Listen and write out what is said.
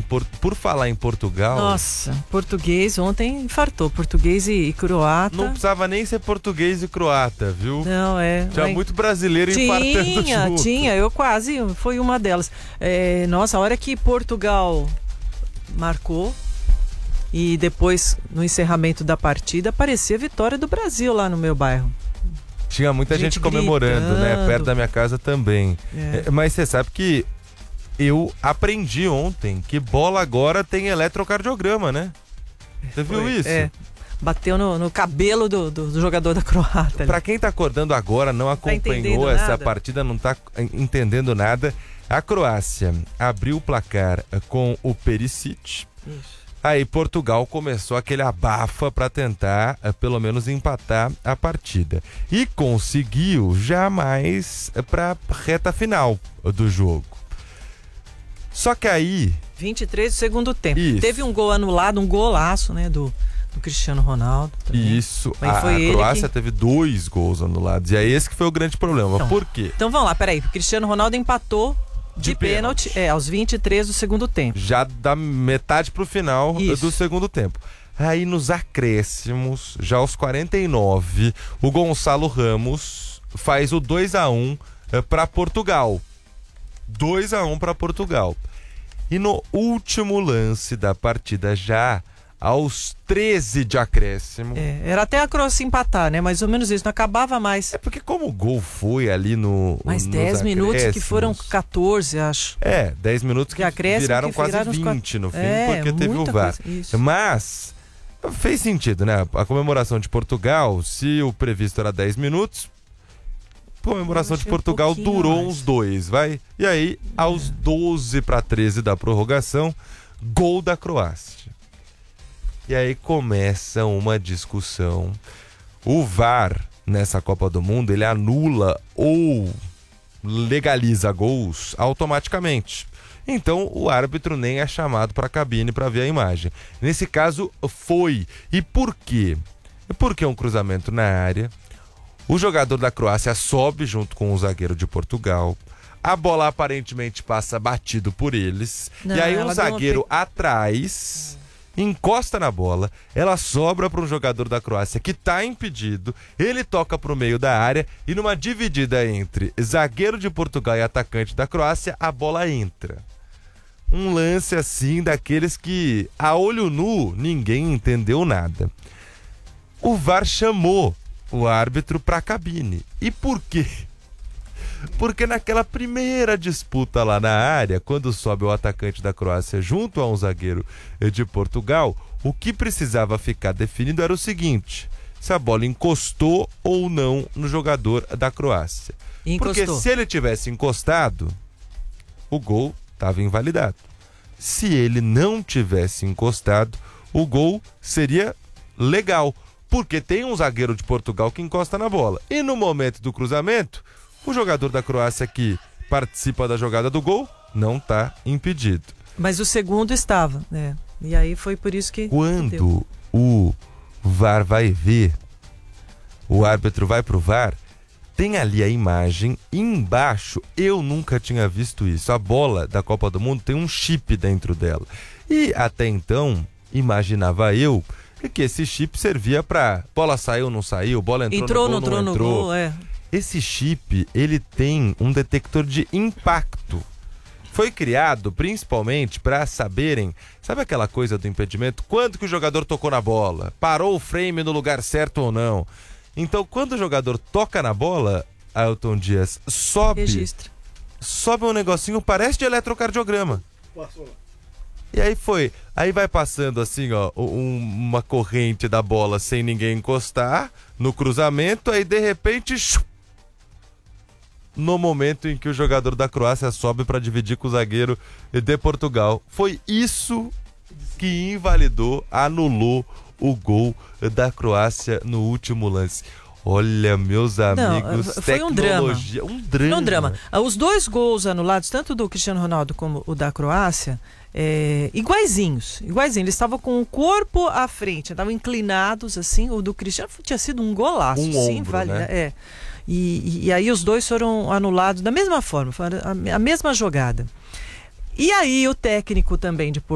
por falar em Portugal... Nossa, português ontem infartou. Português e croata. Não precisava nem ser português e croata, viu? Não, Tinha muito brasileiro infartando junto. Eu quase fui uma delas. Nossa, a hora que Portugal marcou e depois no encerramento da partida aparecia a vitória do Brasil lá no meu bairro. Tinha muita gente comemorando, né? Perto da minha casa também. Mas você sabe que eu aprendi ontem que bola agora tem eletrocardiograma, né? Você viu isso? Bateu no cabelo do jogador da Croácia. Pra quem tá acordando agora, não acompanhou essa partida, não tá entendendo nada. A Croácia abriu o placar com o Perisic. Isso. Aí Portugal começou aquele abafa para tentar, pelo menos, empatar a partida. E conseguiu já mais para reta final do jogo. Só que aí... 23 do segundo tempo. Isso. Teve um gol anulado, um golaço, né, do Cristiano Ronaldo. Também. Isso. A Croácia teve 2 gols anulados. E é esse que foi o grande problema. Então, por quê? Então vamos lá, peraí. O Cristiano Ronaldo empatou de pênalti, aos 23 do segundo tempo. Já da metade pro final do segundo tempo. Aí nos acréscimos, já aos 49, o Gonçalo Ramos faz o 2-1 para Portugal. 2-1 para Portugal. E no último lance da partida, já aos 13 de acréscimo... era até a Croácia empatar, né? Mais ou menos isso, não acabava mais. É porque como o gol foi ali no... Mais 10 minutos, que foram 14, acho. 10 minutos que viraram quase 20 no fim, porque teve o VAR. Mas fez sentido, né? A comemoração de Portugal, se o previsto era 10 minutos, a comemoração de Portugal durou uns 2, vai? E aí, aos 12-13 da prorrogação, gol da Croácia. E aí começa uma discussão. O VAR, nessa Copa do Mundo, ele anula ou legaliza gols automaticamente. Então, o árbitro nem é chamado para a cabine para ver a imagem. Nesse caso, foi. E por quê? Porque é um cruzamento na área. O jogador da Croácia sobe junto com o zagueiro de Portugal. A bola aparentemente passa batido por eles. E aí um zagueiro atrás... encosta na bola, ela sobra para um jogador da Croácia que está impedido, ele toca para o meio da área e numa dividida entre zagueiro de Portugal e atacante da Croácia, a bola entra. Um lance assim daqueles que a olho nu ninguém entendeu nada. O VAR chamou o árbitro para a cabine. E por quê? Porque naquela primeira disputa lá na área, quando sobe o atacante da Croácia junto a um zagueiro de Portugal, o que precisava ficar definido era o seguinte: se a bola encostou ou não no jogador da Croácia. Porque se ele tivesse encostado, o gol estava invalidado. Se ele não tivesse encostado, o gol seria legal, porque tem um zagueiro de Portugal que encosta na bola. E no momento do cruzamento, o jogador da Croácia que participa da jogada do gol não está impedido. Mas o segundo estava, né? E aí foi por isso que... Quando o VAR vai ver, o árbitro vai pro VAR, tem ali a imagem, e embaixo, eu nunca tinha visto isso, a bola da Copa do Mundo tem um chip dentro dela. E até então, imaginava eu que esse chip servia para bola saiu, não saiu, bola entrou no gol, não entrou. Esse chip, ele tem um detector de impacto. Foi criado principalmente para saberem, sabe aquela coisa do impedimento? Quando que o jogador tocou na bola? Parou o frame no lugar certo ou não? Então, quando o jogador toca na bola, Ailton Dias, sobe um negocinho, parece de eletrocardiograma. Passou lá. E aí vai passando assim, ó, uma corrente da bola sem ninguém encostar no cruzamento, aí de repente... no momento em que o jogador da Croácia sobe para dividir com o zagueiro de Portugal. Foi isso que invalidou, anulou o gol da Croácia no último lance. Olha, meus amigos, foi tecnologia, um drama. Os 2 gols anulados, tanto do Cristiano Ronaldo como o da Croácia, iguaizinhos. Eles estavam com o corpo à frente, estavam inclinados assim. O do Cristiano tinha sido um golaço, sim, vale, né? E aí os 2 foram anulados da mesma forma, foi a mesma jogada. E aí o técnico também de